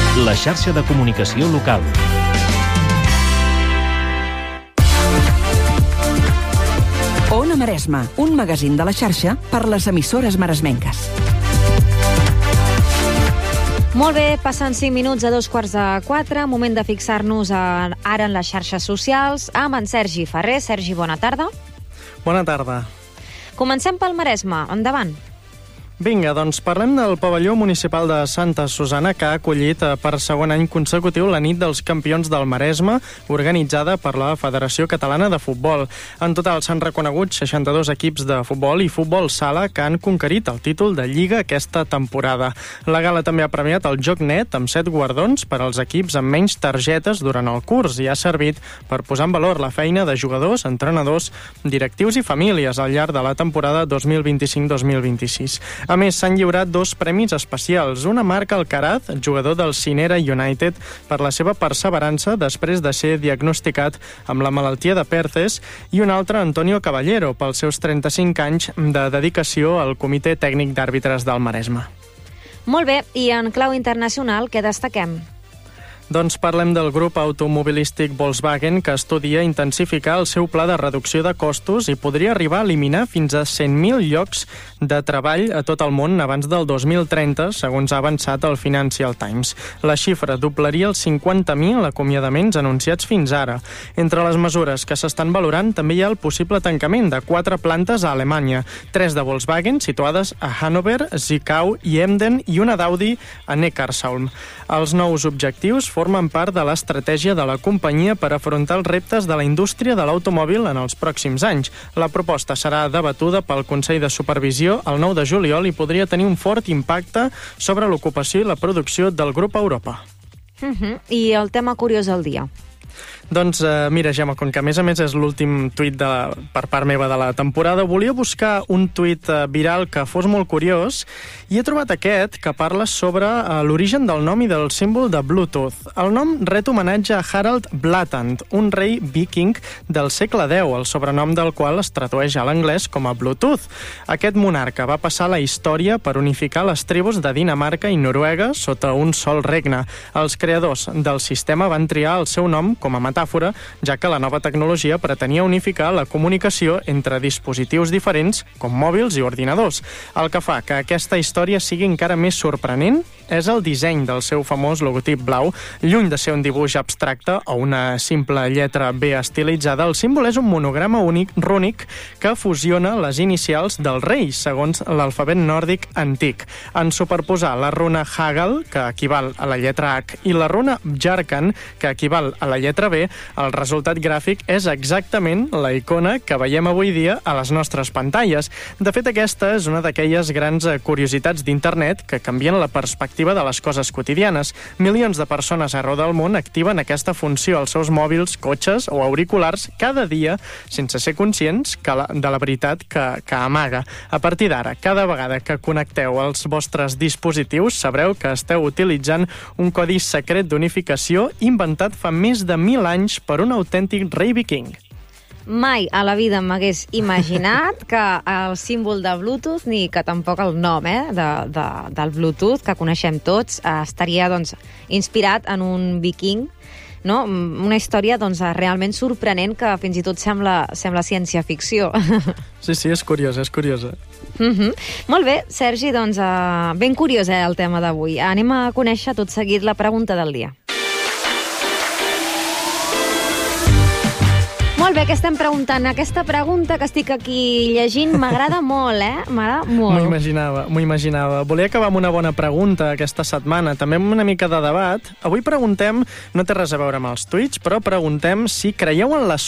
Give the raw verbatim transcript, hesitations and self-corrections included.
la xarxa de comunicació local. Ona Maresma, un magazín de la xarxa per les emissores maresmenques. Molt bé, passen cinc minuts a dos quarts de quatre, moment de fixar-nos ara en les xarxes socials amb en Sergi Ferrer. Sergi, bona tarda. Bona tarda. Comencem pel Maresme, endavant. Vinga, doncs parlem del pavelló municipal de Santa Susanna, que ha acollit per segon any consecutiu la nit dels campions del Maresme, organitzada per la Federació Catalana de Futbol. En total s'han reconegut seixanta-dos equips de futbol i futbol sala que han conquerit el títol de Lliga aquesta temporada. La gala també ha premiat el joc net amb set guardons per als equips amb menys targetes durant el curs i ha servit per posar en valor la feina de jugadors, entrenadors, directius i famílies al llarg de la temporada dos mil vint-i-cinc dos mil vint-i-sis. A més, s'han lliurat dos premis especials. Una Marc Alcaraz, jugador del Cinera United, per la seva perseverança després de ser diagnosticat amb la malaltia de Perthes, i un altre Antonio Caballero, pels seus trenta-cinc anys de dedicació al Comitè Tècnic d'Àrbitres del Maresme. Molt bé, i en clau internacional, què destaquem? Doncs parlem del grup automobilístic Volkswagen, que estudia intensificar el seu pla de reducció de costos i podria arribar a eliminar fins a cent mil llocs de treball a tot el món abans del dos mil trenta, segons ha avançat el Financial Times. La xifra doblaria els cinquanta mil acomiadaments anunciats fins ara. Entre les mesures que s'estan valorant també hi ha el possible tancament de quatre plantes a Alemanya, tres de Volkswagen situades a Hannover, Zwickau i Emden i una d'Audi a Neckarsulm. Els nous objectius formen part de l'estratègia de la companyia per afrontar els reptes de la indústria de l'automòbil en els pròxims anys. La proposta serà debatuda pel Consell de Supervisió el nou de juliol i podria tenir un fort impacte sobre l'ocupació i la producció del grup a Europa. Uh-huh. I el tema curiós del dia? Doncs eh, mira, Gemma, com que a més a més és l'últim tuit de, per part meva de la temporada, volia buscar un tuit eh, viral que fos molt curiós i he trobat aquest que parla sobre eh, l'origen del nom i del símbol de Bluetooth. El nom ret homenatge a Harald Blatant, un rei viking del segle deu, el sobrenom del qual es tradueix a l'anglès com a Bluetooth. Aquest monarca va passar a la història per unificar les tribus de Dinamarca i Noruega sota un sol regne. Els creadors del sistema van triar el seu nom com a metàfora, ja que la nova tecnologia pretenia unificar la comunicació entre dispositius diferents, com mòbils i ordinadors. El que fa que aquesta història sigui encara més sorprenent és el disseny del seu famós logotip blau. Lluny de ser un dibuix abstracte o una simple lletra B estilitzada, el símbol és un monograma únic rúnic que fusiona les inicials del rei, segons l'alfabet nòrdic antic. En superposar la runa Hagal, que equival a la lletra H, i la runa Bjarkan, que equival a la lletra B, el resultat gràfic és exactament la icona que veiem avui dia a les nostres pantalles. De fet, aquesta és una d'aquelles grans curiositats d'internet que canvien la perspectiva de les coses quotidianes. Milions de persones arreu del món activen aquesta funció als seus mòbils, cotxes o auriculars cada dia sense ser conscients que la, de la veritat que, que amaga. A partir d'ara, cada vegada que connecteu els vostres dispositius, sabreu que esteu utilitzant un codi secret d'unificació inventat fa més de mil anys per un autèntic rei viking. Mai a la vida m'hagués imaginat que el símbol de Bluetooth, ni que tampoc el nom eh, de, de, del Bluetooth, que coneixem tots, eh, estaria doncs, inspirat en un viking, no? Una història doncs, realment sorprenent que fins i tot sembla, sembla ciència-ficció. Sí, sí, és curiosa, és curiosa. Uh-huh. Molt bé, Sergi, doncs, uh, ben curiós eh, el tema d'avui. Anem a conèixer tot seguit la pregunta del dia. Molt bé, què estem preguntant? Aquesta pregunta que estic aquí llegint m'agrada molt, eh? M'agrada molt. M'ho imaginava, m'ho imaginava. Volia acabar amb una bona pregunta aquesta setmana, també amb una mica de debat. Avui preguntem, no té res a veure amb els tuits, però preguntem si creieu en la